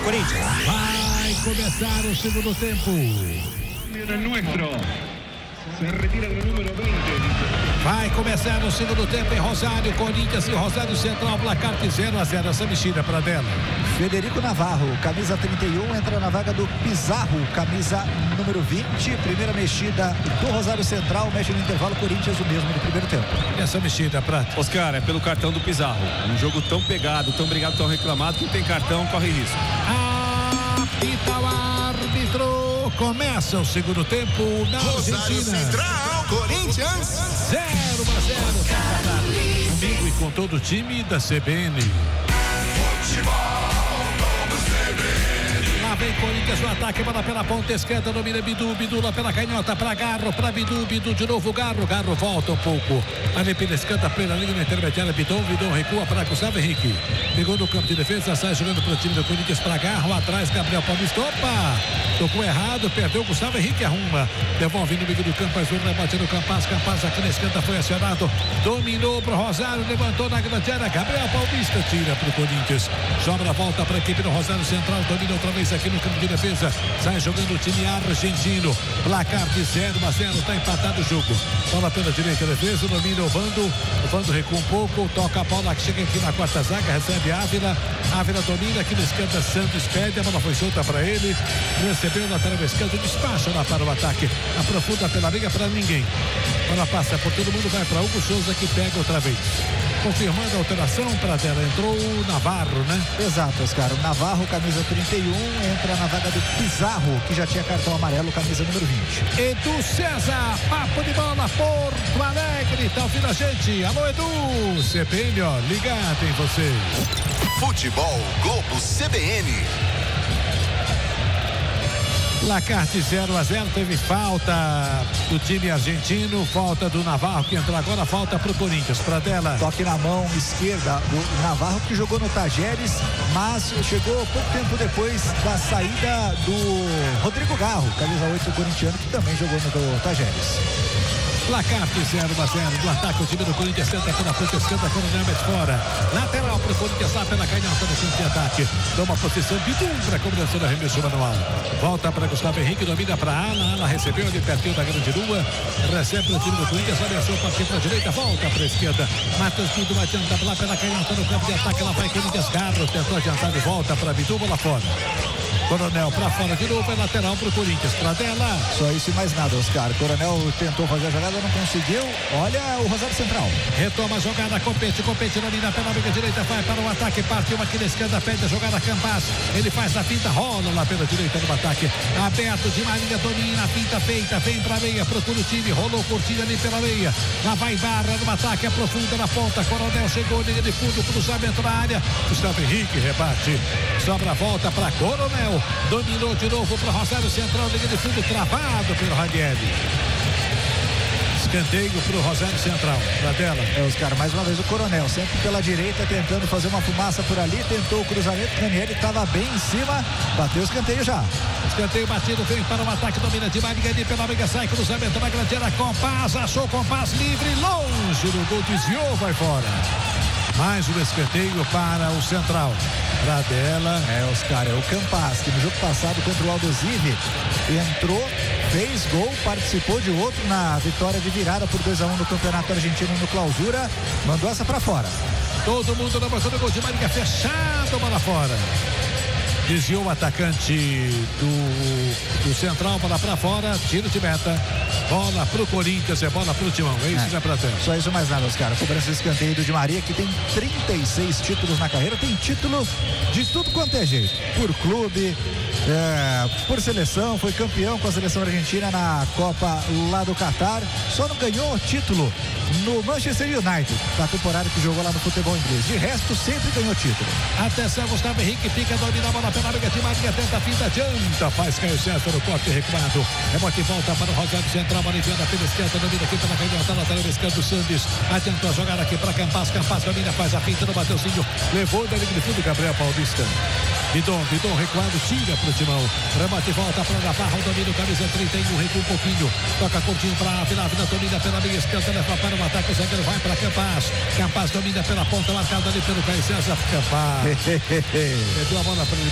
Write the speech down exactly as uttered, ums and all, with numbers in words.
Corinthians. Vai começar o segundo tempo. Se retira do número vinte. Vai começar o segundo tempo em Rosário, Corinthians e Rosário Central, placar de zero a zero. Essa mexida para dela. Federico Navarro, camisa trinta e um, entra na vaga do Pizarro, camisa número vinte. Primeira mexida do Rosário Central, mexe no intervalo, Corinthians o mesmo no primeiro tempo. Essa mexida, Prato. Oscar, é pelo cartão do Pizarro. Um jogo tão pegado, tão brigado, tão reclamado, que tem cartão, corre risco. Apita o árbitro. Começa o segundo tempo na Rosário Argentina. Central, Corinthians. zero a zero. Comigo e com todo o time da C B N. Lá vem Corinthians no ataque, bola pela ponta esquerda, domina Bidu, Bidu lá pela canhota, para Garro, para Bidu, Bidu de novo, Garro, Garro volta um pouco, ali pela esquerda, pela linha intermediária, Bidon, Bidon recua para Gustavo Henrique, pegou no campo de defesa, sai jogando para o time do Corinthians, para Garro, atrás, Gabriel Paulista, opa, tocou errado, perdeu, Gustavo Henrique arruma, devolve no meio do campo, mais um rebate no Campaz, Campaz aqui na esquerda foi acionado, dominou para o Rosário, levantou na grande área, Gabriel Paulista tira para o Corinthians, sobra a volta para a equipe do Rosário Central, domina outra vez aqui no campo de defesa, sai jogando o time argentino, placar de zero a zero, está empatado o jogo, bola pela direita, defesa, domina o Vando, o Vando recua um pouco, toca a bola que chega aqui na quarta zaga, recebe Ávila, Ávila domina aqui na esquerda, Santos pede, a bola foi solta para ele, recebeu na lateral esquerda, despacha lá para o ataque, aprofunda pela liga para ninguém, bola passa por todo mundo, vai para Hugo Souza que pega outra vez, confirmando a alteração, para dela entrou o Navarro, né? Exato, Oscar, o Navarro, camisa trinta e um, entra na vaga do Pizarro, que já tinha cartão amarelo, camisa número vinte. Edu César, papo de bola, Porto Alegre, tá ouvindo a gente? Alô, Edu, C B N, ó, ligado em você. Futebol Globo C B N. Placar de zero a zero, teve falta do time argentino, falta do Navarro que entrou agora, falta pro Corinthians, para dela. Toque na mão esquerda do Navarro, que jogou no Tajeres, mas chegou pouco tempo depois da saída do Rodrigo Garro, camisa oito corintiano, que também jogou no Tajeres. Placar de zero a zero, do ataque o time do Corinthians tenta pela ponta esquerda, Coronel mete fora, lateral pro Corinthians lá pela canhota no centro de ataque, toma a posição de Bidum para a combinação do arremesso manual, volta para Gustavo Henrique, domina para Ala, Ala recebeu ali pertinho da grande lua, recebe o time do Corinthians, ameaçou partir para a direita, volta para a esquerda, Matheus Bidum adianta lá pela canhota no campo de ataque, lá vai Corinthians, Carlos tentou adiantar de volta para Bidum, bola fora. Coronel para fora de novo, é lateral pro Corinthians, para dela. Só isso e mais nada, Oscar. Coronel tentou fazer a jogada, não conseguiu. Olha o Rosário Central. Retoma a jogada, compete, compete na linha pela amiga direita, vai para o ataque, partiu aqui na esquerda, pede a jogada Campaz. Ele faz a finta, rola lá pela direita no ataque. Aberto de Marinha, domina a finta feita, vem para a meia, procura o time, rolou curtinho ali pela meia. Lá vai Barra no ataque, aprofunda na ponta. Coronel chegou, linha de fundo, cruzamento na área. Gustavo Henrique rebate, sobra a volta para Coronel. Dominou de novo para Rosário Central, linha de fundo travado pelo Ranieri. Escanteio para o Rosário Central, para dela. É, Oscar, mais uma vez o Coronel, sempre pela direita, tentando fazer uma fumaça por ali, tentou o cruzamento, o Ranieri estava bem em cima, bateu o escanteio já. Escanteio batido, vem para o ataque, domina de Marinha, ali pela amiga, sai, cruzamento na grande área, Campaz, achou Campaz livre, longe do gol, desviou, vai fora. Mais um escanteio para o Central. Pra dela. É, Oscar, é o Campaz, que no jogo passado contra o Aldosivi entrou, fez gol, participou de outro na vitória de virada por dois a um no Campeonato Argentino no Clausura. Mandou essa pra fora. Todo mundo na boca do gol de Marinha, fechado, bola fora. Desviou o atacante do, do Central, bola pra fora, tiro de meta. Bola pro Corinthians, é bola pro Timão, é isso, é. Né, Pratão? Só isso mais nada, os caras. Cobrança de escanteio do Di Maria, que tem trinta e seis títulos na carreira, tem título de tudo quanto é jeito. Por clube, é, por seleção, foi campeão com a seleção argentina na Copa lá do Catar. Só não ganhou título no Manchester United, na temporada que jogou lá no futebol inglês. De resto, sempre ganhou título. Atenção, Gustavo Henrique fica, domina a bola pela amiga de Maria, tenta a finta, adianta, faz Caio César no corte recuado. Rebote e volta para o Rosário Central, aliviando pela esquerda, domina aqui pela canhota, lateral esquerdo do Santos. Adiantou a jogada aqui para Campaz, Campaz domina, faz a finta no Mateuzinho, levou da linha de fundo, Gabriel Paulista. Bidon, Bidon recuado, tira pro Timão. Remate e volta para Navarro, domina o camisa trinta e um, recua um pouquinho. Toca curtinho para a Ávila, Ávila domina pela meia esquerda, leva para o ataque, o zagueiro vai para Campaz. Campaz domina pela ponta, marcada ali pelo Caio César. Campaz. Perdeu a bola para ele.